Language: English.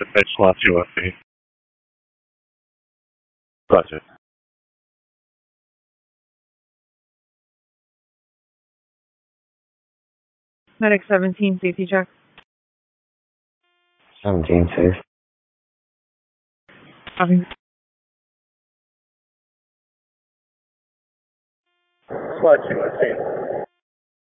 dispatch slot USC. Gotcha. Medic 17, safety check. 17 safe. Copy. Slot USC.